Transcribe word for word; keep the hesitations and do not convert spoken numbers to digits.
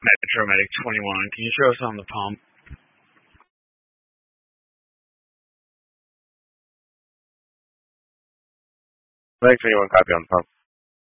Metromedic twenty-one. Can you show us on the pump? Medic twenty-one, copy on the pump.